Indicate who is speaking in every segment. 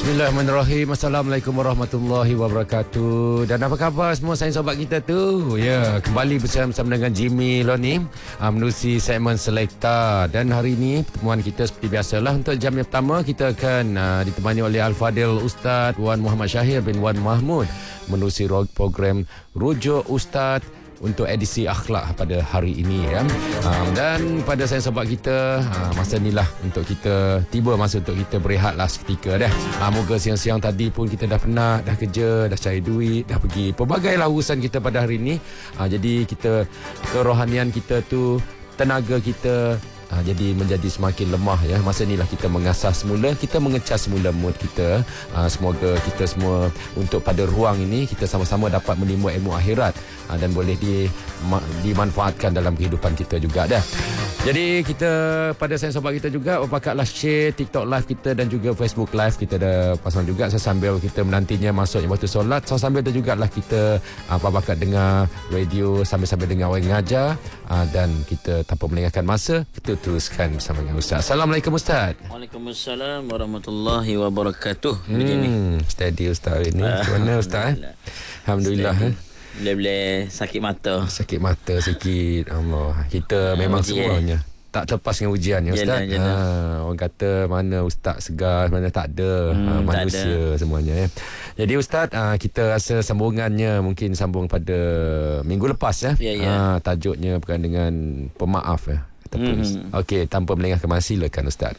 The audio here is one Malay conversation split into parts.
Speaker 1: Bismillahirrahmanirrahim. Assalamualaikum warahmatullahi wabarakatuh. Dan apa khabar semua sayang sobat kita tu? Ya, kembali bersama dengan Jimmy Loni menerusi segmen Selekta. Dan hari ini pertemuan kita seperti biasalah. Untuk jam yang pertama kita akan ditemani oleh Al-Fadil Ustaz Wan Muhammad Syahir bin Wan Mahmud menerusi program Rujuk Ustaz untuk edisi akhlak pada hari ini ya. Dan pada saya sobat kita, masa inilah untuk kita tiba masa untuk kita berehatlah seketika dah. Moga siang-siang tadi pun kita dah penat, dah kerja, dah cari duit, dah pergi pelbagailah urusan kita pada hari ini. Jadi kita kerohanian kita tu, tenaga kita jadi menjadi semakin lemah ya. Masa inilah kita mengasah semula, kita mengecas semula mood kita. Semoga kita semua untuk pada ruang ini kita sama-sama dapat menimba ilmu akhirat dan boleh dimanfaatkan dalam kehidupan kita juga dah. Jadi kita pada sayang sobat kita juga pakatlah share TikTok live kita dan juga Facebook live kita dah pasang juga sambil kita menantinya masuknya waktu solat. So sambil tu jugalah kita pakat dengar radio sambil-sambil dengar orang ngajar dan kita tanpa melengahkan masa kita teruskan bersama dengan Ustaz. Assalamualaikum Ustaz.
Speaker 2: Waalaikumsalam warahmatullahi wabarakatuh.
Speaker 1: Steady Ustaz hari ni. Macam mana Ustaz? Alhamdulillah.
Speaker 2: Boleh-boleh sakit mata.
Speaker 1: Sakit mata sikit. Allah. Kita memang semuanya tak terlepas dengan ujian ya Ustaz. Orang kata mana Ustaz segar, mana tak ada. Manusia tak ada. Semuanya ya. Jadi Ustaz, kita rasa sambungannya mungkin sambung pada minggu lepas ya. Tajuknya berkaitan dengan pemaaf ya. Okey, tanpa melengahkan masa silakan Ustaz.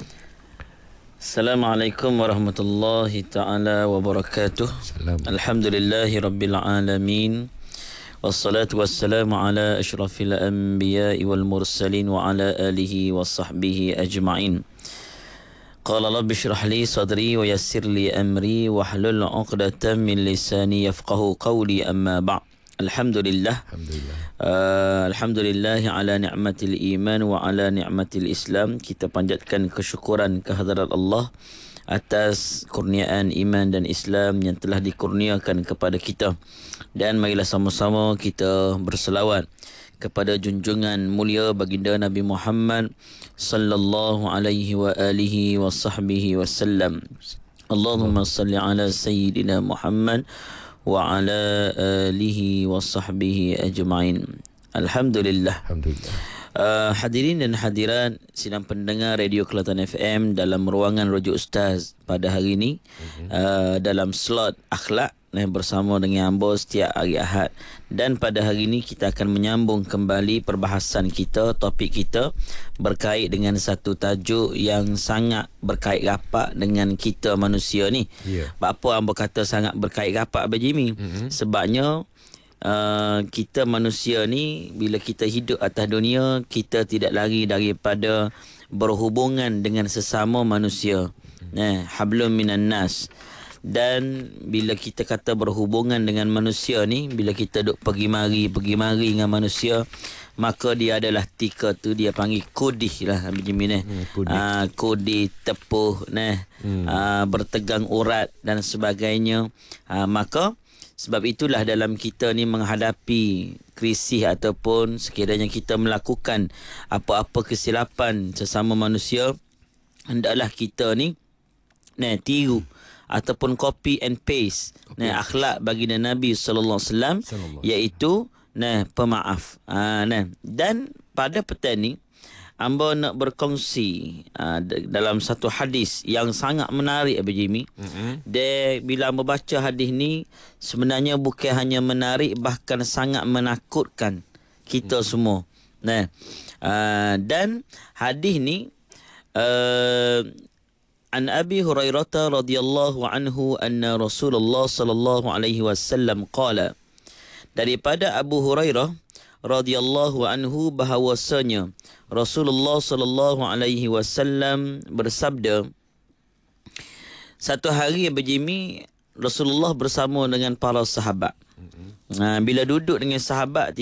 Speaker 2: Assalamualaikum warahmatullahi taala wabarakatuh. Alhamdulillahi rabbil alamin. Wassalatu wassalamu ala asyrafil anbiya'i wal mursalin wa ala alihi wa sahbihi ajma'in. Qala rabbi shrah li sadri wa yassir li amri wahlul 'uqdatam min lisani yafqahu qawli amma ba'd. Alhamdulillah. Alhamdulillah ala ni'matil iman wa ala ni'matil Islam. Kita panjatkan kesyukuran kehadirat Allah atas kurniaan iman dan Islam yang telah dikurniakan kepada kita. Dan marilah sama-sama kita berselawat kepada junjungan mulia baginda Nabi Muhammad sallallahu alaihi wa alihi wa sahbihi wasallam. Allahumma salli ala sayyidina Muhammad wa ala alihi wa sahbihi ajma'in. Alhamdulillah. Hadirin dan hadirat sidang pendengar Radio Kelantan FM dalam ruangan Rujuk Ustaz pada hari ini dalam slot akhlak bersama dengan Ambo setiap hari Ahad. Dan pada hari ini kita akan menyambung kembali perbahasan kita, topik kita berkait dengan satu tajuk yang sangat berkait rapat dengan kita manusia ni. Apa Ambo kata sangat berkait rapat Abang Jimmy? Sebabnya kita manusia ni bila kita hidup atas dunia, kita tidak lari daripada berhubungan dengan sesama manusia. Hablum minan nas. Dan bila kita kata berhubungan dengan manusia ni, bila kita duk pergi mari dengan manusia, maka dia adalah tika tu dia panggil kodih lah kodih tepuh bertegang urat dan sebagainya. Maka sebab itulah dalam kita ni menghadapi krisis ataupun sekiranya kita melakukan apa-apa kesilapan sesama manusia, hendaklah kita ni tiru ataupun copy and paste akhlak baginda Nabi sallallahu alaihi wasallam, iaitu pemaaf. Dan pada petang ni Amba nak berkongsi dalam satu hadis yang sangat menarik Abang Jimmy. Dia bila Amba baca hadis ni sebenarnya bukan hanya menarik, bahkan sangat menakutkan kita semua. Dan hadis ni An Abi Hurairah radhiyallahu anhu anna Rasulullah sallallahu alaihi wasallam qala. Daripada Abu Hurairah radhiyallahu anhu bahawasanya Rasulullah sallallahu alaihi wasallam bersabda, satu hari Abang Jimmy Rasulullah bersama dengan para sahabat. Bila duduk dengan sahabat